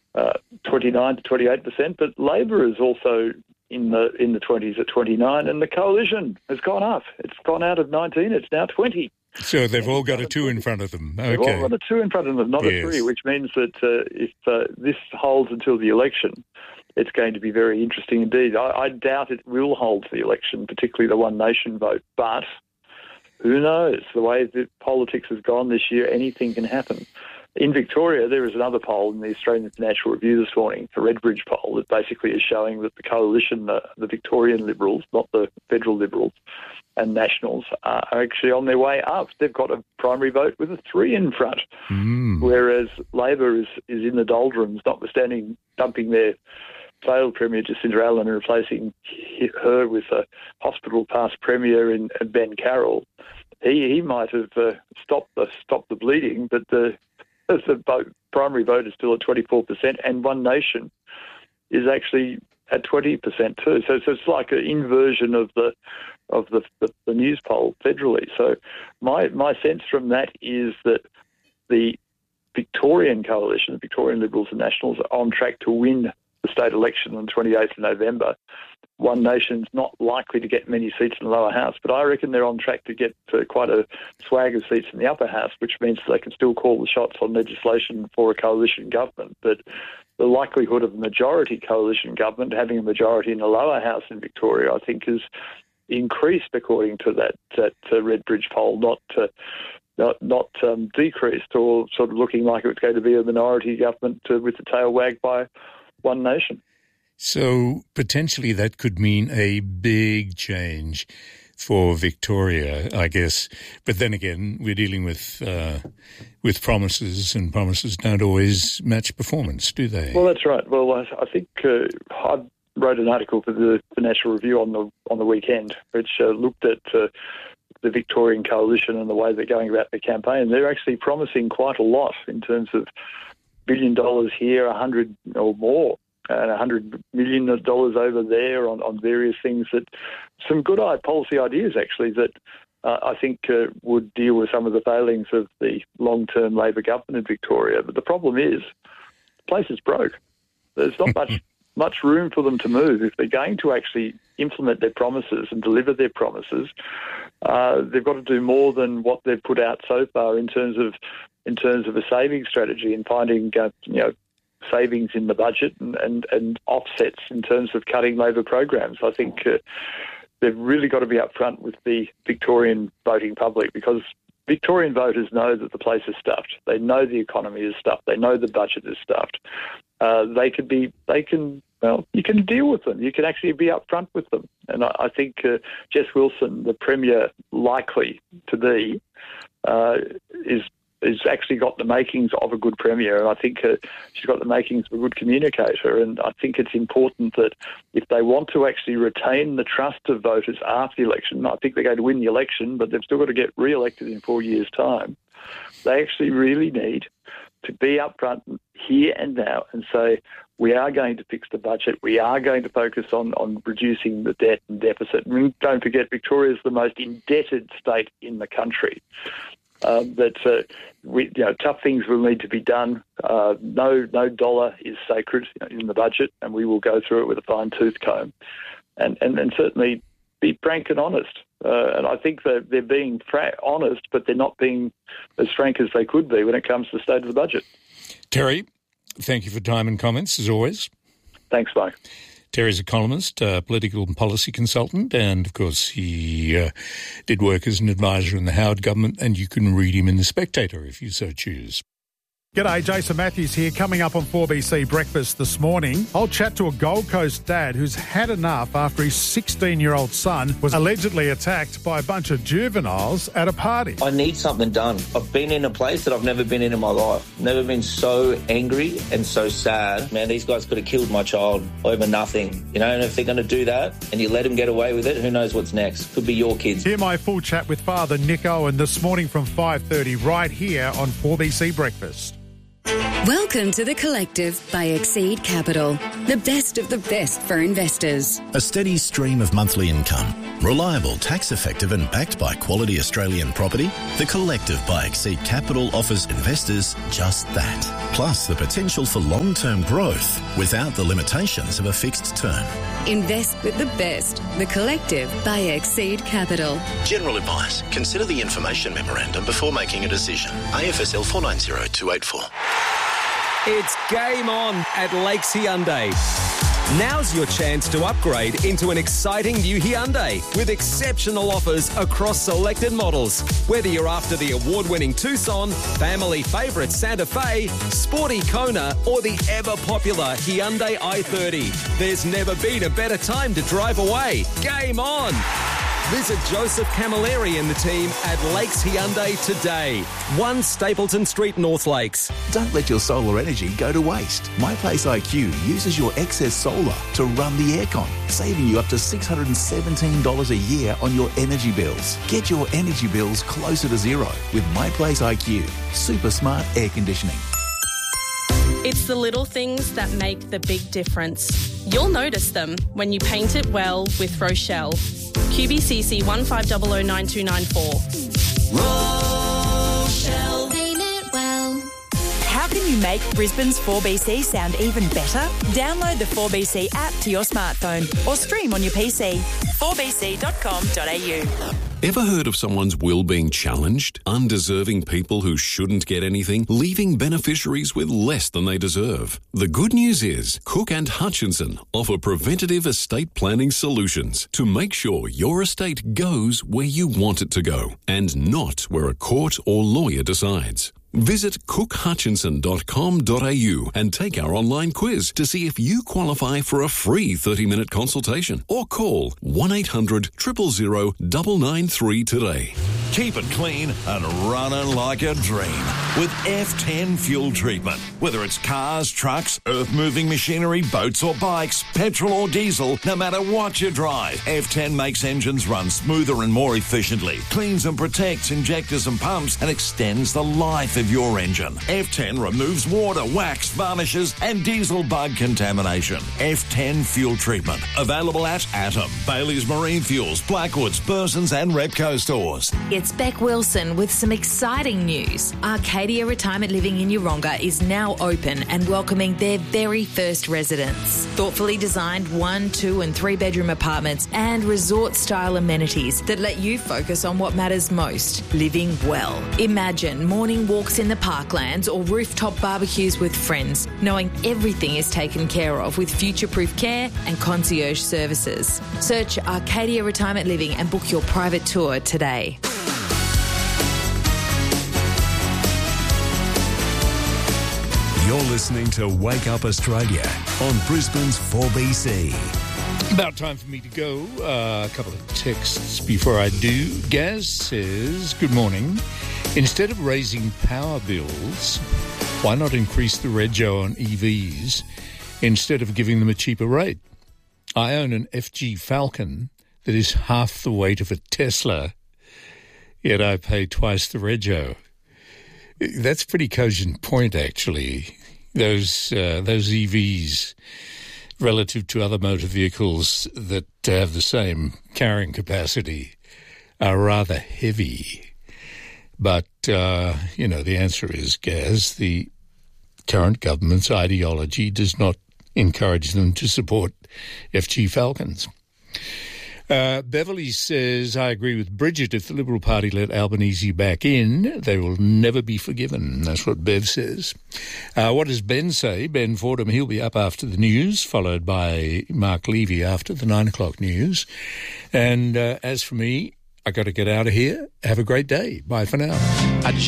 29 to 28%, but Labor is also in the 20s at 29, and the Coalition has gone up. It's gone out of 19, it's now 20. So they've all got a 2 in front of them. Okay. They've all got a 2 in front of them, not a 3, which means that if this holds until the election, it's going to be very interesting indeed. I doubt it will hold the election, particularly the One Nation vote, but who knows? The way that politics has gone this year, anything can happen. In Victoria, there is another poll in the Australian Financial Review this morning, the Redbridge poll, that basically is showing that the Coalition, the Victorian Liberals, not the federal Liberals, and Nationals are actually on their way up. They've got a primary vote with a 3 in front, whereas Labor is in the doldrums, notwithstanding dumping their failed Premier Jacinda Allen and replacing her with a hospital past Premier in Ben Carroll. He might have stopped the bleeding, but the primary vote is still at 24%, and One Nation is actually at 20% too. So it's like an inversion of the news poll federally. So my sense from that is that the Victorian Coalition, the Victorian Liberals and Nationals, are on track to win the state election on the 28th of November. One Nation's not likely to get many seats in the lower house, but I reckon they're on track to get quite a swag of seats in the upper house, which means they can still call the shots on legislation for a coalition government. But the likelihood of a majority coalition government having a majority in the lower house in Victoria, I think, is increased according to that Redbridge poll, not decreased or sort of looking like it was going to be a minority government with the tail wagged by One Nation. So potentially that could mean a big change for Victoria, I guess. But then again, we're dealing with promises, and promises don't always match performance, do they? Well, that's right. Well, I think I wrote an article for the Financial Review on the weekend, which looked at the Victorian Coalition and the way they're going about their campaign. They're actually promising quite a lot in terms of $1 billion here, 100 or more, and $100 million over there on various things, that some good policy ideas actually that I think would deal with some of the failings of the long-term Labor government in Victoria. But the problem is the place is broke. There's not much room for them to move. If they're going to actually implement their promises and deliver their promises, they've got to do more than what they've put out so far in terms of a savings strategy and finding savings in the budget and offsets in terms of cutting Labor programs. I think they've really got to be upfront with the Victorian voting public, because Victorian voters know that the place is stuffed. They know the economy is stuffed. They know the budget is stuffed. You can deal with them. You can actually be upfront with them. And I think Jess Wilson, the Premier likely to be, is actually got the makings of a good Premier, and I think she's got the makings of a good communicator. And I think it's important that if they want to actually retain the trust of voters after the election, I think they're going to win the election, but they've still got to get re-elected in 4 years' time. They actually really need to be upfront here and now and say, we are going to fix the budget, we are going to focus on reducing the debt and deficit. And don't forget, Victoria is the most indebted state in the country. Tough things will need to be done. No dollar is sacred in the budget, and we will go through it with a fine-tooth comb. And certainly be frank and honest. And I think that they're being honest, but they're not being as frank as they could be when it comes to the state of the budget. Terry, thank you for time and comments, as always. Thanks, Mike. Terry's a columnist, political and policy consultant, and, of course, he did work as an advisor in the Howard government, and you can read him in The Spectator if you so choose. G'day, Jason Matthews here. Coming up on 4BC Breakfast this morning, I'll chat to a Gold Coast dad who's had enough after his 16-year-old son was allegedly attacked by a bunch of juveniles at a party. I need something done. I've been in a place that I've never been in my life. Never been so angry and so sad. Man, these guys could have killed my child over nothing. And if they're going to do that and you let them get away with it, who knows what's next? Could be your kids. Hear my full chat with Father Nick Owen this morning from 5:30 right here on 4BC Breakfast. Welcome to The Collective by Exceed Capital, the best of the best for investors. A steady stream of monthly income, reliable, tax-effective and backed by quality Australian property, The Collective by Exceed Capital offers investors just that. Plus the potential for long-term growth without the limitations of a fixed term. Invest with the best. The Collective by Exceed Capital. General advice. Consider the information memorandum before making a decision. AFSL 490284. It's game on at Lakes Hyundai. Now's your chance to upgrade into an exciting new Hyundai with exceptional offers across selected models. Whether you're after the award-winning Tucson, family favourite Santa Fe, sporty Kona or the ever-popular Hyundai i30, there's never been a better time to drive away. Game on! Visit Joseph Camilleri and the team at Lakes Hyundai today. 1 Stapleton Street, North Lakes. Don't let your solar energy go to waste. MyPlace IQ uses your excess solar to run the aircon, saving you up to $617 a year on your energy bills. Get your energy bills closer to zero with MyPlace IQ. Super smart air conditioning. It's the little things that make the big difference. You'll notice them when you paint it well with Rochelle. QBCC 15009294. Rochelle. Paint it well. How can you make Brisbane's 4BC sound even better? Download the 4BC app to your smartphone or stream on your PC. 4bc.com.au. Ever heard of someone's will being challenged? Undeserving people who shouldn't get anything, leaving beneficiaries with less than they deserve. The good news is Cook and Hutchinson offer preventative estate planning solutions to make sure your estate goes where you want it to go and not where a court or lawyer decides. Visit cookhutchinson.com.au and take our online quiz to see if you qualify for a free 30-minute consultation or call 1-800-000-993 today. Keep it clean and running like a dream with F10 fuel treatment. Whether it's cars, trucks, earth-moving machinery, boats or bikes, petrol or diesel, no matter what you drive, F10 makes engines run smoother and more efficiently, cleans and protects injectors and pumps, and extends the life of your engine. F10 removes water, wax, varnishes and diesel bug contamination. F10 fuel treatment. Available at Atom, Bailey's Marine Fuels, Blackwoods, Burson's and Repco stores. It's Beck Wilson with some exciting news. Arcadia Retirement Living in Yeronga is now open and welcoming their very first residents. Thoughtfully designed 1, 2 and 3 bedroom apartments and resort-style amenities that let you focus on what matters most, living well. Imagine morning walks in the parklands or rooftop barbecues with friends, knowing everything is taken care of with future-proof care and concierge services. Search Arcadia Retirement Living and book your private tour today. You're listening to Wake Up Australia on Brisbane's 4BC. About time for me to go. A couple of texts before I do. Gaz says, good morning. Instead of raising power bills, why not increase the rego on EVs instead of giving them a cheaper rate? I own an FG Falcon that is half the weight of a Tesla, yet I pay twice the rego. That's a pretty cogent point, actually. Those EVs, relative to other motor vehicles that have the same carrying capacity, are rather heavy. But, the answer is, Gaz, the current government's ideology does not encourage them to support FG Falcons. Beverly says, I agree with Bridget. If the Liberal Party let Albanese back in, they will never be forgiven. That's what Bev says. What does Ben say? Ben Fordham, he'll be up after the news, followed by Mark Levy after the 9 o'clock news. And as for me, I got to get out of here. Have a great day. Bye for now.